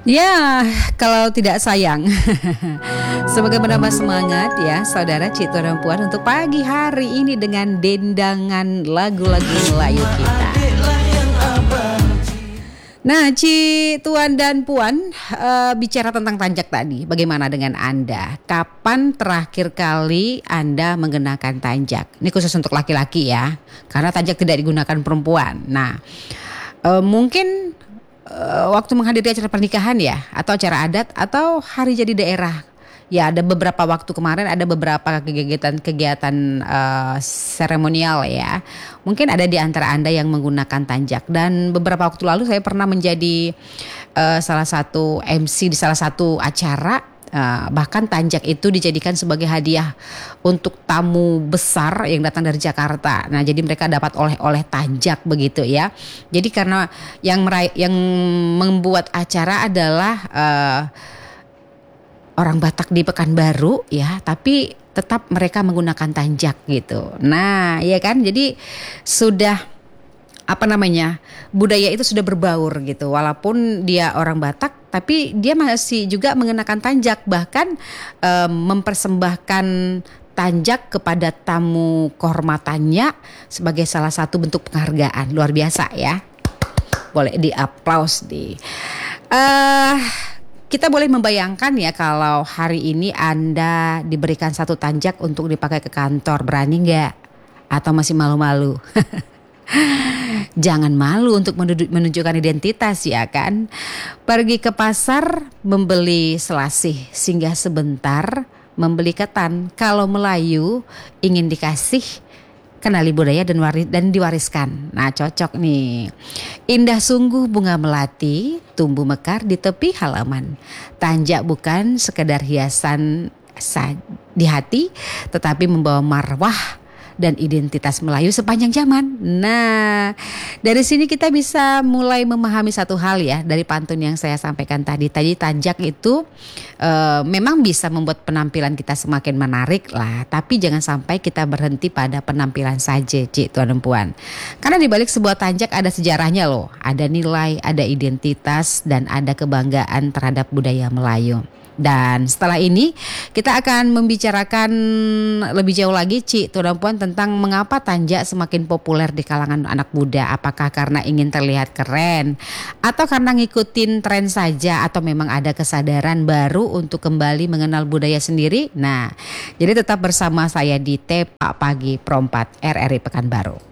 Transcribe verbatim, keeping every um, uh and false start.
Ya, kalau tidak sayang. Semoga menambah semangat ya saudara Cik Tuan dan Puan untuk pagi hari ini dengan dendangan lagu-lagu Melayu kita. Nah, Cik Tuan dan Puan, uh, bicara tentang tanjak tadi, bagaimana dengan Anda? Kapan terakhir kali Anda menggunakan tanjak? Ini khusus untuk laki-laki ya, karena tanjak tidak digunakan perempuan. Nah, uh, mungkin uh, waktu menghadiri acara pernikahan ya, atau acara adat, atau hari jadi daerah. Ya, ada beberapa waktu kemarin ada beberapa kegiatan-kegiatan uh, seremonial ya. Mungkin ada di antara Anda yang menggunakan tanjak. Dan beberapa waktu lalu saya pernah menjadi uh, salah satu M C di salah satu acara. Uh, bahkan tanjak itu dijadikan sebagai hadiah untuk tamu besar yang datang dari Jakarta. Nah, jadi mereka dapat oleh-oleh tanjak begitu ya. Jadi karena yang merai- yang membuat acara adalah uh, orang Batak di Pekanbaru ya, tapi tetap mereka menggunakan tanjak gitu. Nah, ya kan, jadi sudah apa namanya, budaya itu sudah berbaur gitu. Walaupun dia orang Batak, tapi dia masih juga mengenakan tanjak, bahkan eh, mempersembahkan tanjak kepada tamu kehormatannya sebagai salah satu bentuk penghargaan. Luar biasa ya, boleh diaplaus di. Uh, Kita boleh membayangkan ya kalau hari ini Anda diberikan satu tanjak untuk dipakai ke kantor, berani nggak? Atau masih malu-malu? Jangan malu untuk menunjukkan identitas ya kan. Pergi ke pasar membeli selasih, singgah sebentar membeli ketan. Kalau Melayu ingin dikasih, kenali budaya dan waris dan diwariskan. Nah, cocok nih. Indah sungguh bunga melati, tumbuh mekar di tepi halaman. Tanjak bukan sekedar hiasan di hati, tetapi membawa marwah dan identitas Melayu sepanjang zaman. Nah, dari sini kita bisa mulai memahami satu hal ya dari pantun yang saya sampaikan tadi. Tadi tanjak itu e, memang bisa membuat penampilan kita semakin menarik lah, tapi jangan sampai kita berhenti pada penampilan saja, Cik Tuan dan Puan. Karena di balik sebuah tanjak ada sejarahnya loh, ada nilai, ada identitas dan ada kebanggaan terhadap budaya Melayu. Dan setelah ini kita akan membicarakan lebih jauh lagi Cik Tuan dan Puan tentang mengapa tanjak semakin populer di kalangan anak muda. Apakah karena ingin terlihat keren atau karena ngikutin tren saja, atau memang ada kesadaran baru untuk kembali mengenal budaya sendiri. Nah, jadi tetap bersama saya di Tepa Pagi Pro empat R R I Pekanbaru.